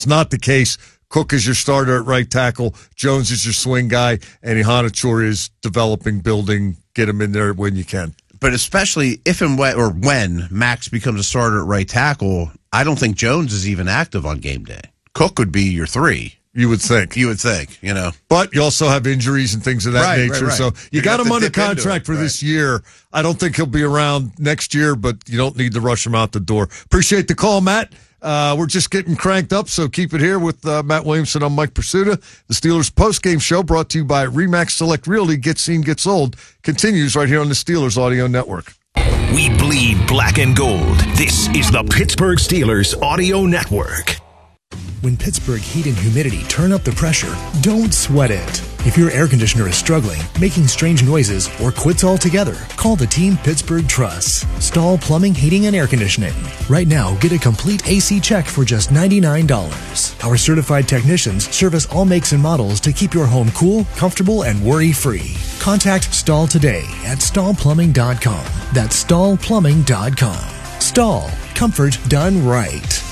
It's not the case. Cook is your starter at right tackle. Jones is your swing guy. And Ihanachor is developing, building, get him in there when you can. But especially if and when Max becomes a starter at right tackle, I don't think Jones is even active on game day. Cook would be your 3. You would think. But you also have injuries and things of that nature. Right. So you got him under contract for this year. I don't think he'll be around next year, but you don't need to rush him out the door. Appreciate the call, Matt. We're just getting cranked up, so keep it here with Matt Williamson. I'm Mike Pursuta. The Steelers postgame show brought to you by RE/MAX Select Realty. Get seen, get sold. Continues right here on the Steelers Audio Network. We bleed black and gold. This is the Pittsburgh Steelers Audio Network. When Pittsburgh heat and humidity turn up the pressure, don't sweat it. If your air conditioner is struggling, making strange noises, or quits altogether, call the team Pittsburgh trusts. Stahl Plumbing, Heating, and Air Conditioning. Right now, get a complete AC check for just $99. Our certified technicians service all makes and models to keep your home cool, comfortable, and worry-free. Contact Stahl today at stahlplumbing.com. That's stahlplumbing.com. Stahl. Comfort done right.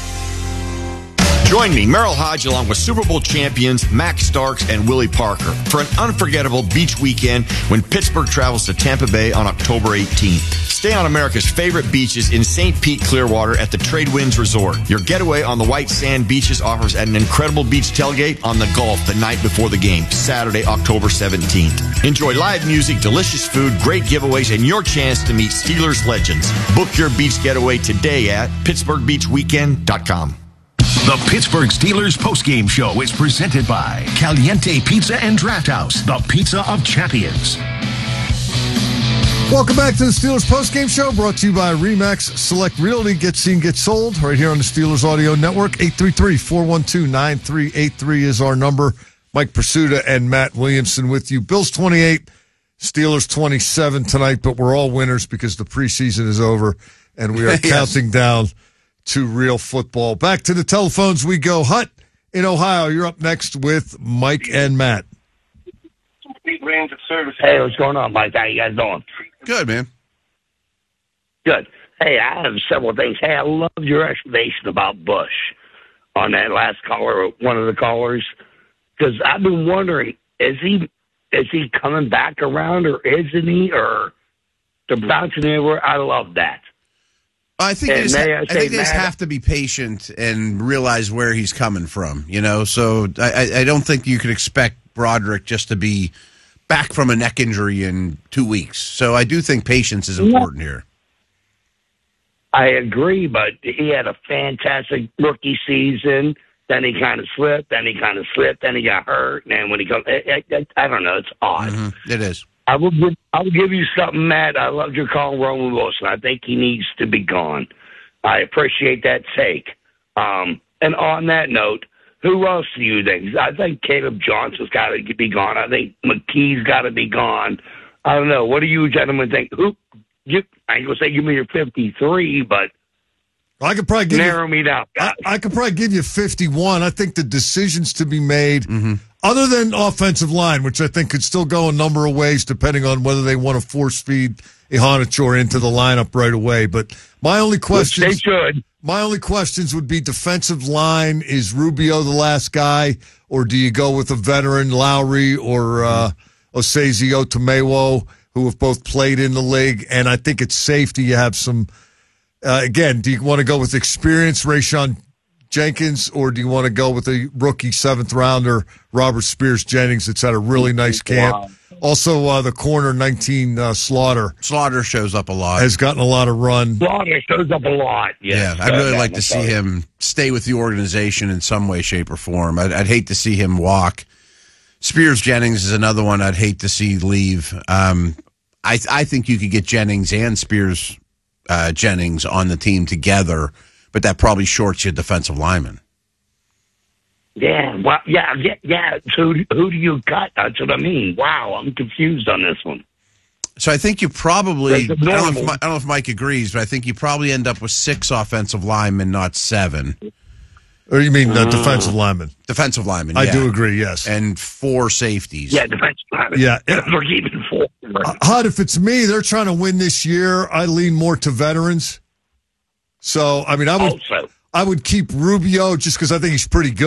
Join me, Merrill Hodge, along with Super Bowl champions Max Starks and Willie Parker for an unforgettable beach weekend when Pittsburgh travels to Tampa Bay on October 18th. Stay on America's favorite beaches in St. Pete, Clearwater at the Trade Winds Resort. Your getaway on the white sand beaches offers an incredible beach tailgate on the Gulf the night before the game, Saturday, October 17th. Enjoy live music, delicious food, great giveaways, and your chance to meet Steelers legends. Book your beach getaway today at PittsburghBeachWeekend.com. The Pittsburgh Steelers postgame show is presented by Caliente Pizza and Draft House, the pizza of champions. Welcome back to the Steelers postgame show, brought to you by RE/MAX Select Realty. Get seen, get sold, right here on the Steelers Audio Network. 833-412-9383 is our number. Mike Pursuta and Matt Williamson with you. Bills 28, Steelers 27 tonight, but we're all winners because the preseason is over, and we are counting down to real football. Back to the telephones we go. Hut in Ohio, you're up next with Mike and Matt. Hey, what's going on, Mike? How you guys doing? Good, man. Good. Hey, I have several things. Hey, I love your explanation about Bush on that last caller, one of the callers, because I've been wondering, is he coming back around or isn't he, or the bouncing anywhere? I love that. I think they just have to be patient and realize where he's coming from, So I don't think you could expect Broderick just to be back from a neck injury in 2 weeks. So I do think patience is important here. I agree, but he had a fantastic rookie season. Then he kind of slipped. Then he got hurt. And then when he comes, I don't know. It's odd. Mm-hmm. It is. I will give you something, Matt. I loved your call, Roman Wilson. I think he needs to be gone. I appreciate that take. And on that note, who else do you think? I think Caleb Johnson's got to be gone. I think McKee's got to be gone. I don't know. What do you gentlemen think? I ain't going to say give me your 53, but I could probably narrow me down, guys. I could probably give you 51. I think the decisions to be made, other than offensive line, which I think could still go a number of ways depending on whether they want to force feed Ihanachor into the lineup right away. But my only questions would be defensive line. Is Rubio the last guy, or do you go with a veteran, Lowry or Osezi Otomewo, who have both played in the league? And I think it's safety. You have some. Again, do you want to go with experienced Rayshon Jenkins, or do you want to go with a rookie seventh-rounder, Robert Spears-Jennings, that's had a really nice camp? Wow. Also, the corner 19, Slaughter. Slaughter shows up a lot. Has gotten a lot of run. Slaughter shows up a lot. Yeah, I'd really like to see him stay with the organization in some way, shape, or form. I'd hate to see him walk. Spears-Jennings is another one I'd hate to see leave. I think you could get Jennings and Jennings on the team together, but that probably shorts your defensive lineman. Yeah, well, yeah. So who do you cut? That's what I mean. Wow, I'm confused on this one. So I think you probably, I don't know if Mike agrees, but I think you probably end up with 6 offensive linemen, not 7. Or you mean defensive linemen? Defensive linemen, I do agree, yes. And 4 safeties. Yeah, defensive linemen. Yeah. We're keeping 4. Hud, if it's me, they're trying to win this year. I lean more to veterans. So, I mean, I would keep Rubio just because I think he's pretty good.